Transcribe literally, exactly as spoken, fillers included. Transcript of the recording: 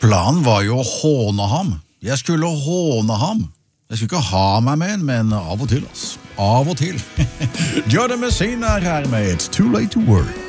Planen var jo å håne ham. Jeg skulle håne ham. Jeg skulle ikke ha meg med, men av og til, ass. Av og til. Jordan Messina er her med It's Too Late to Worry.